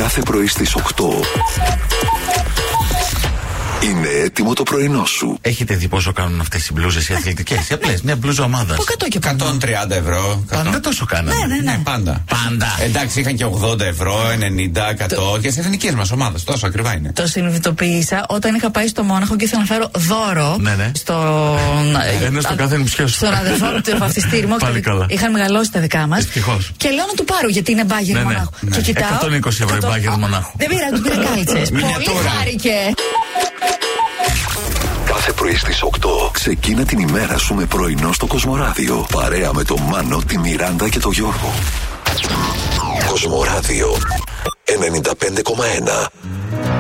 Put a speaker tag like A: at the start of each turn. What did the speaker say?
A: Κάθε πρωί στις 8. Είναι έτοιμο το πρωινό σου.
B: Έχετε δει πόσο κάνουν αυτές οι μπλούζες οι αθλητικές? Οι απλές, μια μπλούζα ομάδας.
C: Από 100 και 130 ευρώ.
B: Πάντα τόσο κάνανε.
C: Ναι, πάντα. Εντάξει, είχαν και 80 ευρώ, 90, 100 και στις εθνικές μας ομάδες. Τόσο ακριβά είναι.
D: Το συνειδητοποίησα όταν είχα πάει στο Μόναχο και ήθελα να φέρω δώρο.
B: Ναι. Ένα στο κάθε νησιός.
D: Στον αδερφό μου το βαφτιστήρι.
B: Πάλι καλά.
D: Είχαν μεγαλώσει τα δικά μας.
B: Ευτυχώς.
D: Και λέω να του πάρω γιατί είναι Μπάγερ Μονάχου. Και κοιτάω.
B: 120 ευρώ η Μπάγερ Μονάχου.
D: Δεν πήρα, του πήρα κάλτσες. Πολύ χάρηκε.
A: Κάθε πρωί στις 8 ξεκίνα την ημέρα σου με πρωινό στο Κοσμοράδιο. Παρέα με τον Μάνο, τη Μιράντα και τον Γιώργο. Κοσμοράδιο 95,1.